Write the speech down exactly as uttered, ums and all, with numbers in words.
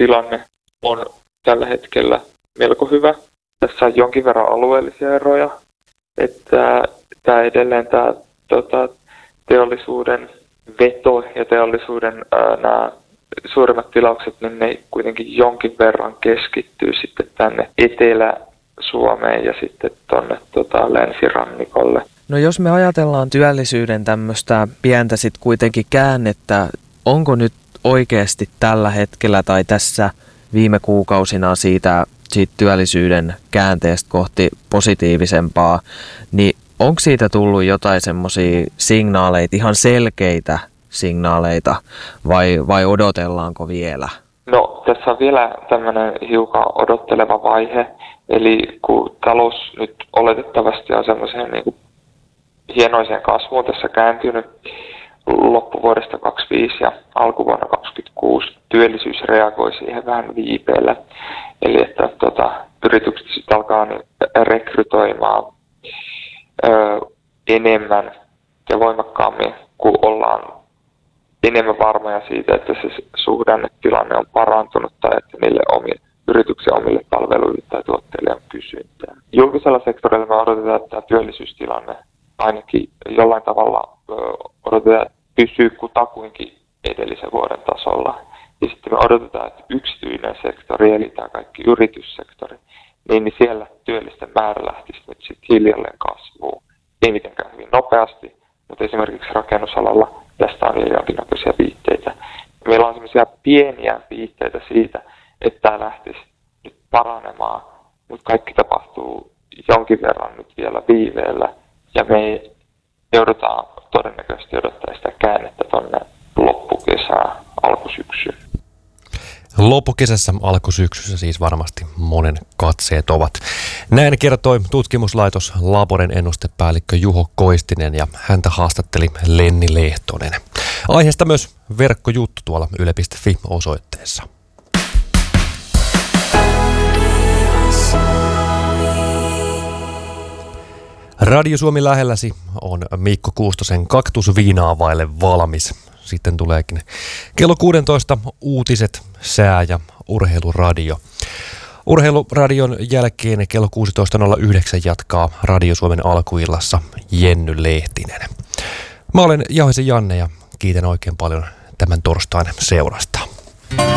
työllisyystilanne on tällä hetkellä melko hyvä. Tässä on jonkin verran alueellisia eroja, että tämä edelleen tämä tota, teollisuuden veto ja teollisuuden ää, nämä suurimmat tilaukset, niin ne kuitenkin jonkin verran keskittyy sitten tänne Etelä-Suomeen ja sitten tuonne tota, länsirannikolle. No jos me ajatellaan työllisyyden tämmöistä pientä sitten kuitenkin käännettä, onko nyt oikeasti tällä hetkellä tai tässä viime kuukausina siitä, siitä työllisyyden käänteestä kohti positiivisempaa, niin onko siitä tullut jotain semmoisia signaaleita, ihan selkeitä signaaleita vai, vai odotellaanko vielä? No tässä on vielä tämmöinen hiukan odotteleva vaihe, eli kun talous nyt oletettavasti on semmoiseen niin kuin hienoiseen kasvuun tässä kääntynyt loppuvuodesta kaksikymmentäviisi ja alkuvuonna kaksikymmentäkuusi, työllisyys reagoi siihen vähän viipeellä, eli että tota, yritykset sitten alkaa niin rekrytoimaan ö, enemmän ja voimakkaammin, kun ollaan enemmän varmoja siitä, että se suhdannetilanne on parantunut tai että niille omille, yrityksen omille palveluille tai tuotteille on kysyntää. Julkisella sektorilla me odotetaan, että tämä työllisyystilanne ainakin jollain tavalla ö, odotetaan, että pysyy kutakuinkin edellisen vuoden tasolla. Ja sitten me odotetaan, että yksityinen sektori, eli tämä kaikki yrityssektori, niin, niin siellä työllisten määrä lähtisi nyt sitten hiljalleen kasvuun. Ei mitenkään hyvin nopeasti, mutta esimerkiksi rakennusalalla tästä on vielä jonkinnäköisiä viitteitä. Meillä on sellaisia pieniä viitteitä siitä, että tämä lähtisi nyt paranemaan, mutta kaikki tapahtuu jonkin verran nyt vielä viiveellä. Ja me joudutaan todennäköisesti odottaa sitä käännettä tuonne loppukesään, alkusyksyyn. Loppukesässä, alkusyksyssä siis varmasti monen katseet ovat. Näin kertoi tutkimuslaitos Laboren ennustepäällikkö Juho Koistinen ja häntä haastatteli Lenni Lehtonen. Aiheesta myös verkkojuttu tuolla yle piste fi osoitteessa. Radio Suomi lähelläsi on Mikko Kuustosen Kaktusviinaa vaille valmis. Sitten tuleekin kello kuusitoista uutiset, sää ja urheiluradio. Urheiluradion jälkeen kello kuusitoista nolla yhdeksän jatkaa Radio Suomen alkuillassa Jenny Lehtinen. Mä olen Jauhisen Janne ja kiitän oikein paljon tämän torstain seurasta.